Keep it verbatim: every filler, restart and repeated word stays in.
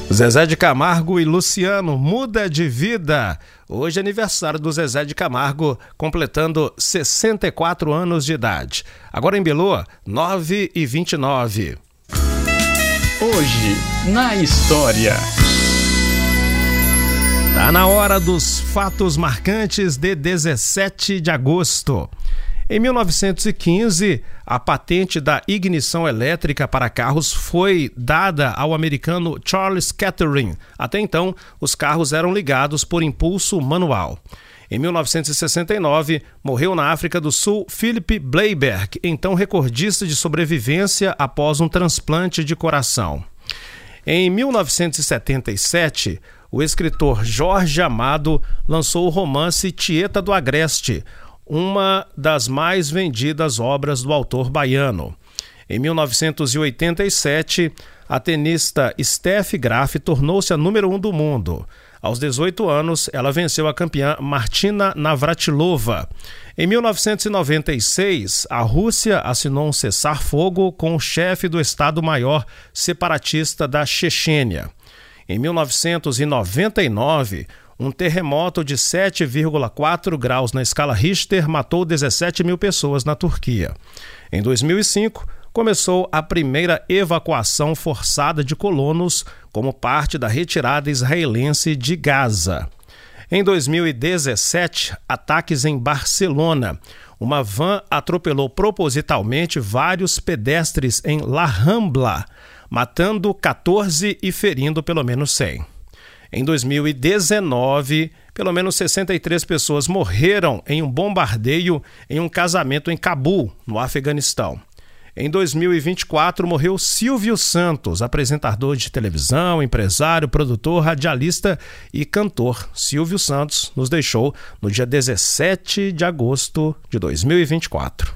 Zezé de Camargo e Luciano, Muda de Vida. Hoje é aniversário do Zezé de Camargo, completando sessenta e quatro anos de idade. Agora em Biloa, nove e vinte e nove. Hoje, na história. Tá na hora dos fatos marcantes de dezessete de agosto. Em mil novecentos e quinze, a patente da ignição elétrica para carros foi dada ao americano Charles Kettering. Até então, os carros eram ligados por impulso manual. Em mil novecentos e sessenta e nove, morreu na África do Sul Philip Bleiberg, então recordista de sobrevivência após um transplante de coração. Em mil novecentos e setenta e sete, o escritor Jorge Amado lançou o romance Tieta do Agreste, uma das mais vendidas obras do autor baiano. Em mil novecentos e oitenta e sete, a tenista Steffi Graf tornou-se a número um do mundo. Aos dezoito anos, ela venceu a campeã Martina Navratilova. Em mil novecentos e noventa e seis, a Rússia assinou um cessar-fogo com o chefe do Estado-Maior separatista da Chechênia. Em mil novecentos e noventa e nove, um terremoto de sete vírgula quatro graus na escala Richter matou dezessete mil pessoas na Turquia. Em dois mil e cinco, começou a primeira evacuação forçada de colonos como parte da retirada israelense de Gaza. Em dois mil e dezessete, ataques em Barcelona. Uma van atropelou propositalmente vários pedestres em La Rambla, matando quatorze e ferindo pelo menos cem. Em dois mil e dezenove, pelo menos sessenta e três pessoas morreram em um bombardeio em um casamento em Cabul, no Afeganistão. Em dois mil e vinte e quatro, morreu Silvio Santos, apresentador de televisão, empresário, produtor, radialista e cantor. Silvio Santos nos deixou no dia dezessete de agosto de dois mil e vinte e quatro.